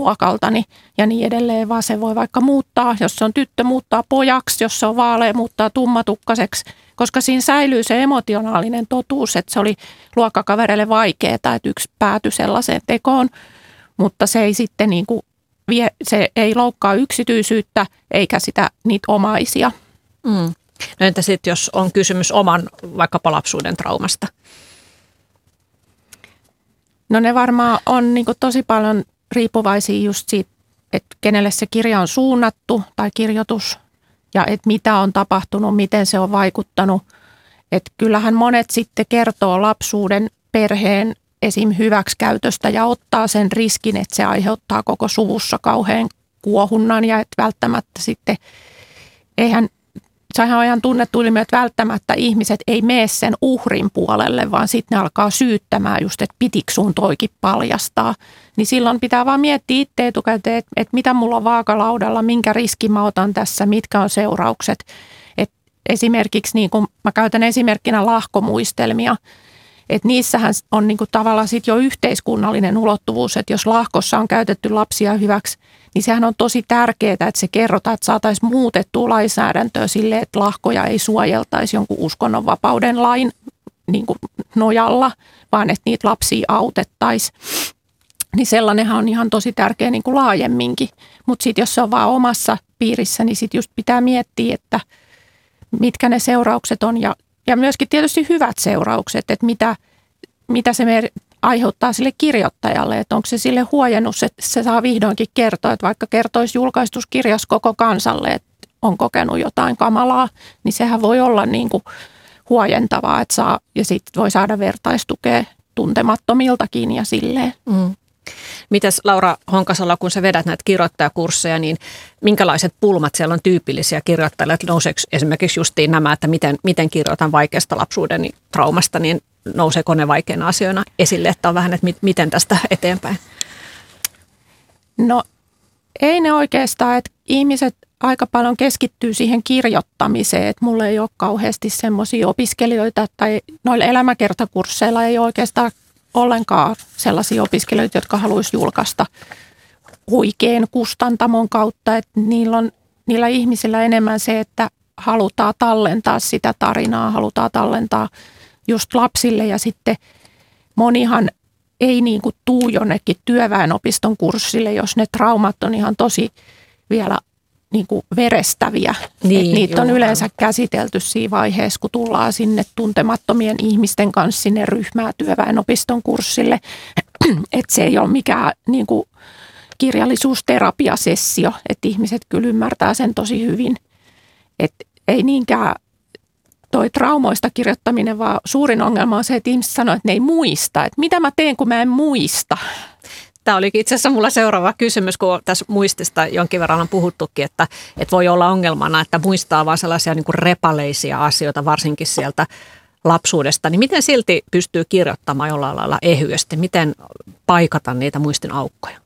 luokaltani ja niin edelleen, vaan se voi vaikka muuttaa, jos se on tyttö, muuttaa pojaksi, jos se on vaalea, muuttaa tummatukkaiseksi, koska siinä säilyy se emotionaalinen totuus, että se oli luokkakavereille vaikeaa, että yksi päätyi sellaiseen tekoon, mutta se ei sitten niin kuin se ei loukkaa yksityisyyttä eikä niitä omaisia. No entä sitten, jos on kysymys oman vaikkapa lapsuuden traumasta? No ne varmaan on niin kuin tosi paljon riippuvaisia just siitä, että kenelle se kirja on suunnattu tai kirjoitus ja että mitä on tapahtunut, miten se on vaikuttanut. Että kyllähän monet sitten kertoo lapsuuden perheen esim. Hyväksikäytöstä ja ottaa sen riskin, että se aiheuttaa koko suvussa kauhean kuohunnan ja että välttämättä sitten sehän on ihan tunnettu ilmiö, että välttämättä ihmiset ei mene sen uhrin puolelle, vaan sitten ne alkaa syyttämään just, että pitikö sun toikin paljastaa. Niin silloin pitää vaan miettiä itse etukäteen, että mitä mulla on vaakalaudalla, minkä riskin mä otan tässä, mitkä on seuraukset. Et esimerkiksi niin kun mä käytän esimerkkinä lahkomuistelmia, että niissähän on niin kuin tavallaan sit jo yhteiskunnallinen ulottuvuus, että jos lahkossa on käytetty lapsia hyväksi, niin sehän on tosi tärkeää, että se kerrotaan, että saataisiin muutettua lainsäädäntöä silleen, että lahkoja ei suojeltaisi jonkun uskonnonvapauden lain niin kuin nojalla, vaan että niitä lapsia autettaisiin. Niin sellainenhan on ihan tosi tärkeä niin kuin laajemminkin. Mutta sitten jos se on vaan omassa piirissä, niin sitten just pitää miettiä, että mitkä ne seuraukset on ja myöskin tietysti hyvät seuraukset, että mitä se aiheuttaa sille kirjoittajalle, että onko se sille huojennus, että se saa vihdoinkin kertoa, että vaikka kertoisi julkaistuskirjassa koko kansalle, että on kokenut jotain kamalaa, niin sehän voi olla niin kuin huojentavaa, että saa, ja sitten voi saada vertaistukea tuntemattomiltakin ja silleen. Mitäs Laura Honkasalo, kun sä vedät näitä kirjoittajakursseja, niin minkälaiset pulmat siellä on tyypillisiä kirjoittajille? Että nouseeko esimerkiksi justiin nämä, että miten kirjoitan vaikeasta lapsuuden traumasta, niin nouseeko ne vaikeina asioina esille, että on vähän, että miten tästä eteenpäin? No ei ne oikeastaan, että ihmiset aika paljon keskittyy siihen kirjoittamiseen, että mulla ei ole kauheasti semmoisia opiskelijoita tai noilla elämäkertakursseilla ei oikeastaan ollenkaan sellaisia opiskelijoita, jotka haluaisi julkaista huikean kustantamon kautta, että niillä ihmisillä enemmän se, että halutaan tallentaa sitä tarinaa, halutaan tallentaa just lapsille ja sitten monihan ei niin kuin tuu jonnekin työväenopiston kurssille, jos ne traumat on ihan tosi vielä niin kuin verestäviä. Niin, niitä on yleensä käsitelty siinä vaiheessa, kun tullaan sinne tuntemattomien ihmisten kanssa sinne ryhmää työväenopiston kurssille. Että se ei ole mikään niin kuin kirjallisuusterapiasessio, että ihmiset kyllä ymmärtää sen tosi hyvin. Että ei niinkään toi traumoista kirjoittaminen, vaan suurin ongelma on se, että ihmiset sanoo, että ne ei muista. Että mitä mä teen, kun mä en muista? Tämä olikin itse asiassa mulla seuraava kysymys, kun tässä muistista jonkin verran on puhuttukin, että voi olla ongelmana, että muistaa vaan sellaisia niin kuin repaleisia asioita, varsinkin sieltä lapsuudesta. Niin miten silti pystyy kirjoittamaan jollain lailla ehyesti? Miten paikata niitä muistin aukkoja?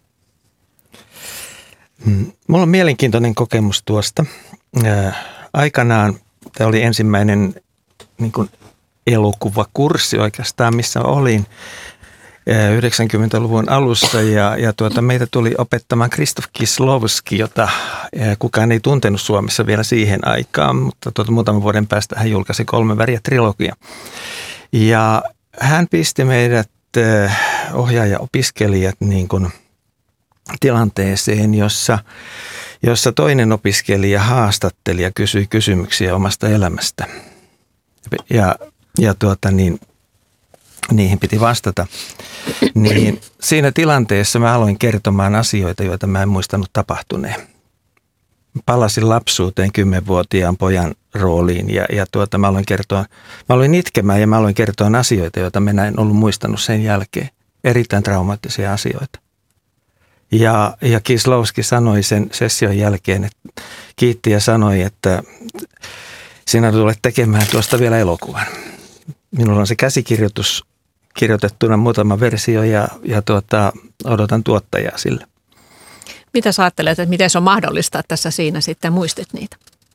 Mulla on mielenkiintoinen kokemus tuosta. Aikanaan tämä oli ensimmäinen niin kuin elokuvakurssi oikeastaan, missä olin 90-luvun alussa ja meitä tuli opettamaan Krzysztof Kieslowski, jota kukaan ei tuntenut Suomessa vielä siihen aikaan, mutta muutaman vuoden päästä hän julkaisi 3 väriä -trilogia. Ja hän pisti meidät ohjaaja-opiskelijat niin kuin tilanteeseen, jossa toinen opiskelija haastatteli ja kysyi kysymyksiä omasta elämästä. Niihin piti vastata. Niin siinä tilanteessa mä aloin kertomaan asioita, joita mä en muistanut tapahtuneen. Palasin lapsuuteen 10-vuotiaan pojan rooliin ja mä aloin itkemään ja mä aloin kertoa asioita, joita mä en ollut muistanut sen jälkeen. Erittäin traumaattisia asioita. Ja Kieslowski sanoi sen session jälkeen, että kiitti ja sanoi, että sinä tulet tekemään tuosta vielä elokuvan. Minulla on se käsikirjoitus kirjoitettuna muutama versio ja odotan tuottajaa sille. Mitä sä ajattelet, että miten se on mahdollista, että tässä siinä sitten muistit niitä?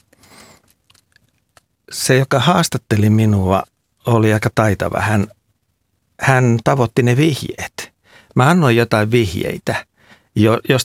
Se, joka haastatteli minua, oli aika taitava. Hän tavoitti ne vihjeet. Mä annoin jotain vihjeitä,